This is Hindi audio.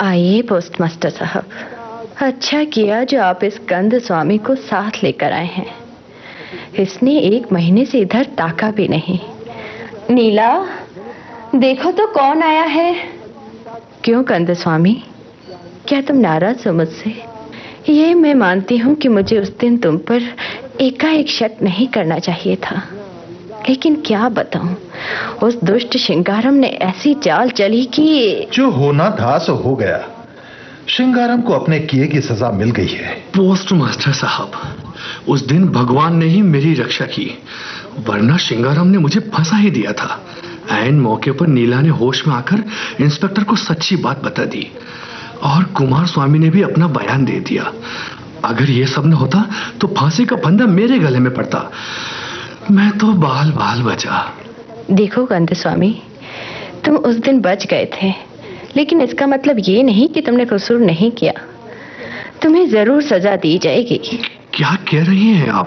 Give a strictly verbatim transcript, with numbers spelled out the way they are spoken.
आइए पोस्टमास्टर साहब, अच्छा किया जो आप इस कंद स्वामी को साथ लेकर आए हैं। इसने एक महीने से इधर ताका भी नहीं। नीला, देखो तो कौन आया है। क्यों कंद स्वामी, क्या तुम नाराज हो मुझसे? ये मैं मानती हूँ कि मुझे उस दिन तुम पर एकाएक शक नहीं करना चाहिए था, लेकिन क्या बताऊं, उस दुष्ट श्रृंगारम ने ऐसी चाल चली कि जो होना था सो हो गया। श्रृंगारम को अपने किए की सजा मिल गई है। पोस्ट मास्टर साहब, उस दिन भगवान ने ही मेरी रक्षा की, वरना श्रृंगारम ने मुझे फंसा ही दिया था। ऐन मौके पर नीला ने होश में आकर इंस्पेक्टर को सच्ची बात बता दी और कुमार स्वामी ने भी अपना बयान दे दिया। अगर यह सब न होता तो फांसी का फंदा मेरे गले में पड़ता। मैं तो बाल बाल बचा। देखो कंद स्वामी, तुम उस दिन बच गए थे, लेकिन इसका मतलब ये नहीं कि तुमने कसूर नहीं किया। तुम्हें जरूर सजा दी जाएगी। क्या कह रही हैं आप?